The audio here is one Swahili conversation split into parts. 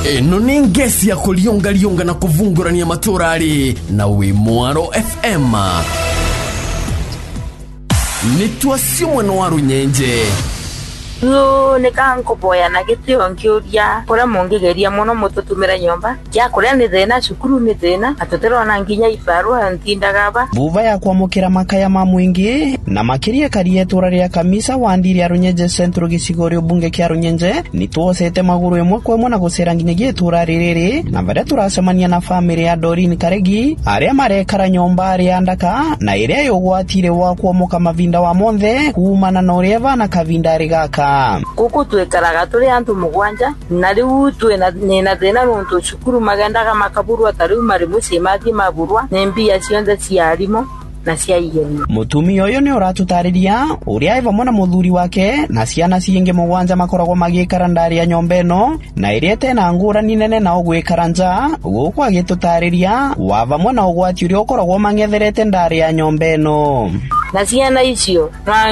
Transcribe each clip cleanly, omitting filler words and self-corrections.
Eno ni ngesi ya kulionga na kuvungurania maturari na Wimwaro FM. Nitwasio mwana wa Runyenje. Nekanko boya na gitio nkiuria kora mongegeria muno mututumira nyomba ya kuria ni thina cukuru ni thina atotero na nginya ibarua ntindagaba vuva ya kwamukira makaya ma mwingi na makiria karie turaria kamisa wandiri ya Runyenje Central gicigorio bunge kia Runyenje nitwosete maguru emwe kwemwe na gusera nginyagie turaririri na baada turacemania na family ya Dorin Karegi aria marekara nyomba aria ndaka na iria yogwatire wa kwamuka mavinda wa monthe kuumana na ureva na kavinda rigaka kuku twekaraga turi antu mugwanja na riu twena thina nuntu cukuru magendaga makaburu atari mari mucimati maburwa nembia cionthe ciarimo na cia igeni. Mutumia uyu ni uratutariria uria eva mwana muthuri wake na ciana ciingi mugwanja makoragwo magikara ndari ya nyomba eno na iriete na ngurani nene na ogwikara nja guku agitutariria wava mwana ugwati uria ukoragwo mang'etherete ndari ya nyomba eno na ciana icio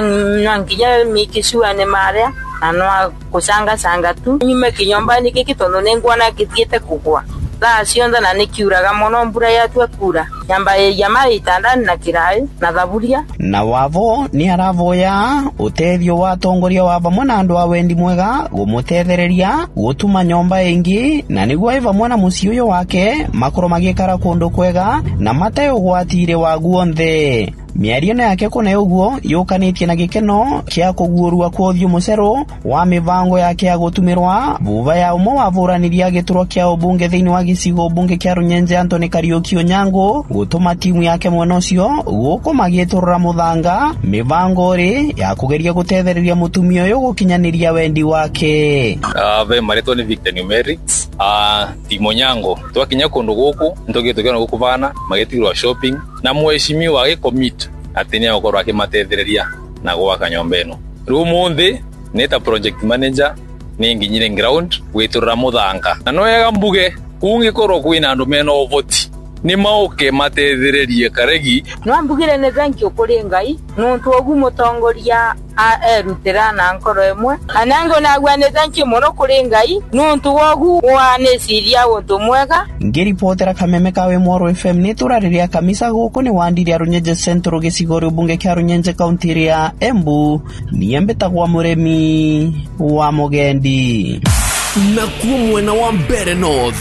na nginya mikisuane maria anwa kusanga tu nyume kinyombani kiki tondo nengwana kithiete kugwa la cionthe na nikiuraga muno mbura yatwe kura nyamba ya mari itandani na kirai na thaburia na wavo ni aravoya utethio wa tongoria wa vamwe na andu a wendi mwega gumutethereria gutuma nyomba ingi na niguo iva mwana muci uyu wake makoro magikara kundu kwega na matayo gwatire wa guonthe. Miario yake kone uguo yukanitie na gikeno kia kuguurua kuothio musero wa mivango yake ya gutumirwa vuva ya umo wavuraniria gituro kia ubunge thiini wa gicigo bunge kia Runyenje Anthony Kariuki Onyango gutuma timu yake mwenocio guko magiturura muthanga mivango ri ya kugeria gutethereria mutumia uyu gukinyaniria wendi wake. Ve mareto ni Victor Numerics timu Onyango twakinya kundu guku ntogitugana guku bana magitirwa shopping na mweshimiwa agicommit atini akorwa akimatethereria na gwaka nyomba eno. Riu munthi neta project manager ni nginyire ground gwiturura muthanga na no yega mbuge kungikorwo kwina andu mena ovoti ni mauke matethererie Karegi no mbugire ne thank you kuri Ngai nuntu ogu mutongoria erutira na nkoro emwe anango na gwane thank you muno kuri Ngai nuntu ogu waneciria untu mwega. Ngiripotera Kameme ka Wimwaro FM ni turariria kamisa guku ni wandiri ya Runyenje Central gicigorio bunge kia Runyenje county ya Embu ni embetagwa muremi wa mugendi na kumwena wa Mbere North.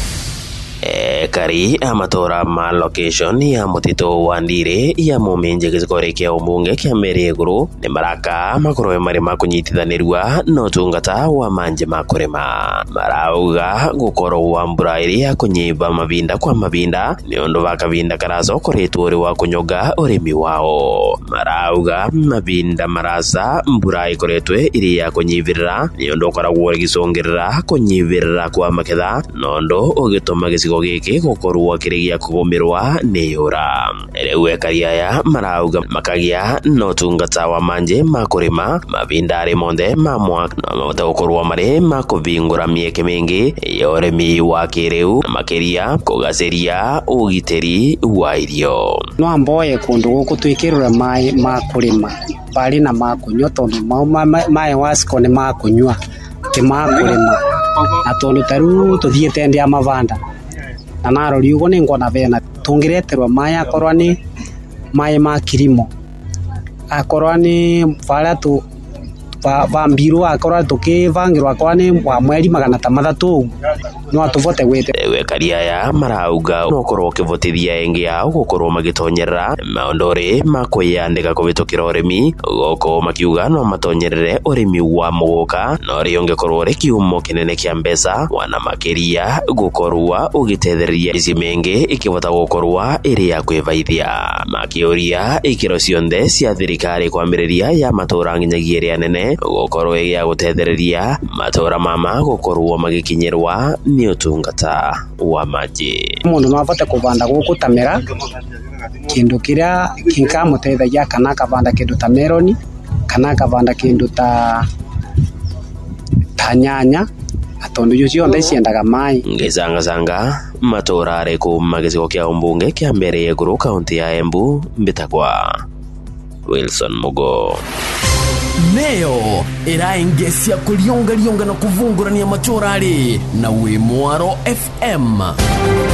Kari amatora ma location ya mutito wa Ndire ya Muminje gicikore kia umbunge kia Meri Iguru ni maraka makoroe mari makunyitithanirwa no tungata wa manje makurema marauga gukoro wa mbura iria kunyiba mavinda kwa mavinda ni undu bakavinda karazo koretwo ri wa kunyoga urimi wao marauga mavinda marasa mbura ikoretwe iria kunyivirira ni undu koragwo gicongirira kunyivirira kwa maketha nondo ugituma gicigo giki gukorwo kirigia kugumirwa ni yura riu ekaria ya marauga makagia no tungata wa manje makurima mavindari monde mamwa na gukorwo mari makuvingura mieke mingi ya urimi wa kiriu makiria kugaceria ugiteri wa irio no amboye kundu guku twikirura mai makurima bali na makunywa tondu mai wasiko ni makunywa kimakurima na tondu taru tuthiete ndia mavanda na narori ugo ni ngona bena tungireterwa mai akorwa ni mai ma kirimo akorwa ni fara tu vambiru akorwa tukivangirwa akorwa ni wa mweri 300 no atuvote gwete wekaria ya marauga no korwo kivotithia engi ya gukorwo magitonyerera maondore makwiyandika kuvitukira urimi goko makiuga no matonyerere urimi wa muguka no riongekorwo rikiumo kinene kia mbesa wana makiria gukorwa ugitethereria izimengi ikivota gukorwa iri ya kwivaithia makiuria ikiro cionthe cia thirikari kwambiriria ya matura nginyagia ria nene gukorwo ya gutethereria matura mama gukorwo magikinyirwa ni utungata wa maji mundu no avote kuvanda guku tamera kindu kiria kinkamuteithagia kana kavanda kindu ta meloni kana kavanda kindu ta nyanya atondu yo cionthe ciendaga mai ngizanga matura ari ku magicigo kia umbunge kia Meri Iguru kaunti ya Embu mbitagwa Wilson Mugo. neo iraengesia kulionga na kuvungurania matora ari na Wimwaro FM.